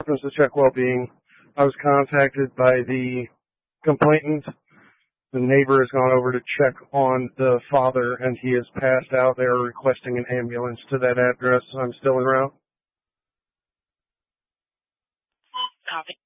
to check well-being. I was contacted by the complainant. The neighbor has gone over to check on the father, and he has passed out. They are requesting an ambulance to that address. I'm still en route. Copy.